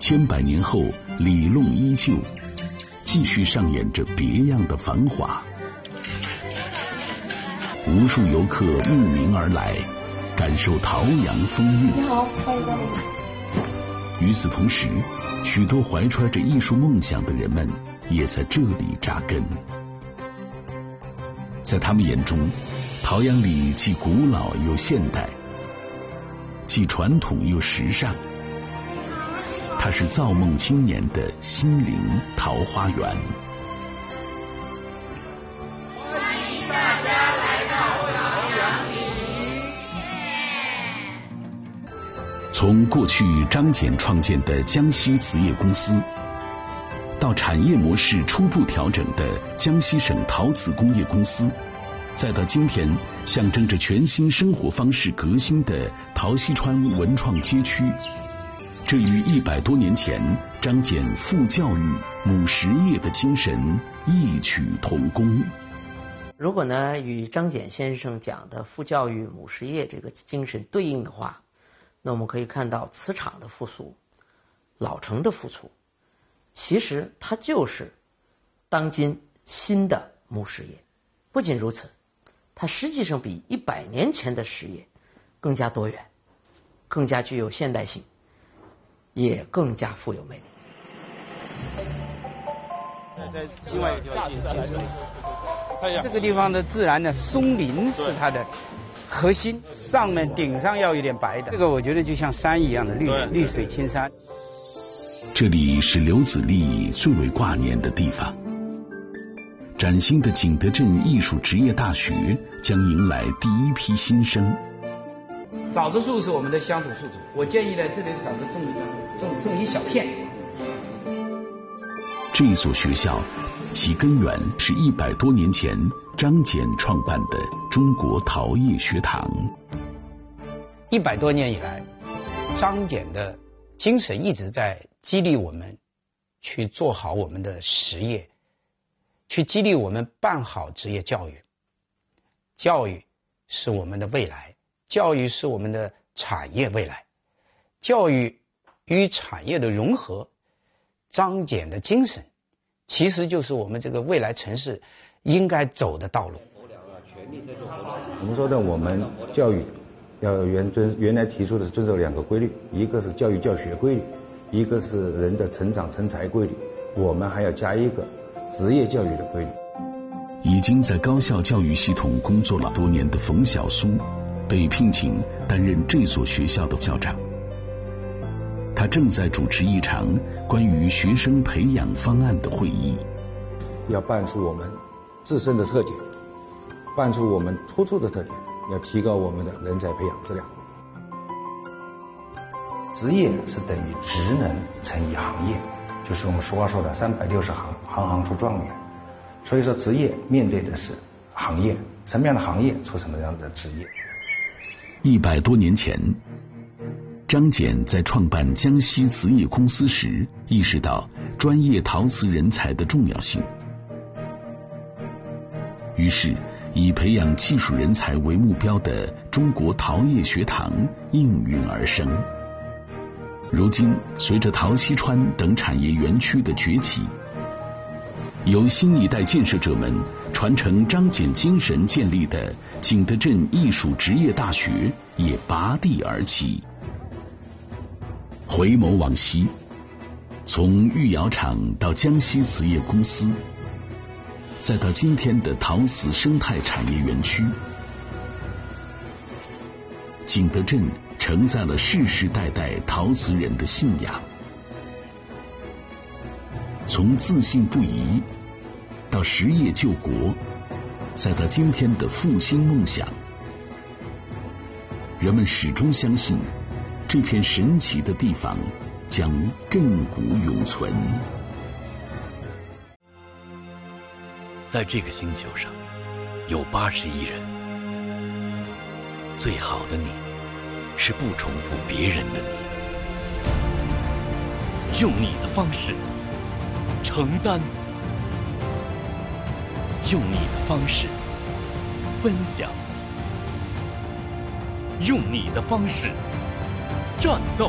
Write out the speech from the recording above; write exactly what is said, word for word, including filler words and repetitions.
千百年后里弄依旧，继续上演着别样的繁华。无数游客慕名而来，感受陶阳风韵。 你好，欢迎光临。 与此同时，许多怀揣着艺术梦想的人们也在这里扎根。在他们眼中，陶阳里既古老又现代，既传统又时尚。它是造梦青年的心灵桃花源。 欢迎大家来到陶阳里。 从过去张謇创建的江西瓷业公司，到产业模式初步调整的江西省陶瓷工业公司，再到今天象征着全新生活方式革新的陶溪川文创街区，这与一百多年前张謇父教育母实业的精神异曲同工。 如果呢与张謇先生讲的父教育母实业这个精神对应的话，那我们可以看到瓷厂的复苏，老城的复苏，其实它就是当今新的母实业。不仅如此，它实际上比一百年前的实业更加多元，更加具有现代性，也更加富有魅力。 在另外一个地方进进水，这个地方的自然的松林是它的核心，上面顶上要有点白的，这个我觉得就像山一样的绿绿水青山。 这里是刘子立最为挂念的地方。崭新的景德镇艺术职业大学将迎来第一批新生。 枣子树是我们的乡土宿主，我建议呢，这里枣子种种种一小片。 这所学校其根源是一百多年前张謇创办的中国陶业学堂。 一百多年以来，张謇的精神一直在激励我们去做好我们的实业，去激励我们办好职业教育。教育是我们的未来，教育是我们的产业未来，教育与产业的融合，张謇的精神其实就是我们这个未来城市应该走的道路。 我们说的我们教育要原遵原来提出的是遵守两个规律，一个是教育教学规律，一个是人的成长成才规律，我们还要加一个职业教育的规律。 已经在高校教育系统工作了多年的冯小苏被聘请担任这所学校的校长。他正在主持一场关于学生培养方案的会议， 要办出我们自身的特点，办出我们突出的特点，要提高我们的人才培养质量。职业是等于职能乘以行业，就是我们俗话说的三百六十行，行行出状元。所以说职业面对的是行业，什么样的行业出什么样的职业。 一百多年前，张謇在创办江西瓷业公司时，意识到专业陶瓷人才的重要性，于是以培养技术人才为目标的中国陶业学堂应运而生。如今，随着陶溪川等产业园区的崛起，由新一代建设者们传承张謇精神建立的景德镇艺术职业大学也拔地而起。回眸往昔，从御窑厂到江西瓷业公司，再到今天的陶瓷生态产业园区，景德镇承载了世世代代陶瓷人的信仰。从自信不疑到实业救国，再到今天的复兴梦想，人们始终相信这片神奇的地方将亘古永存。 在这个星球上有八十亿人，最好的你是不重复别人的你，用你的方式承担，用你的方式分享，用你的方式战斗。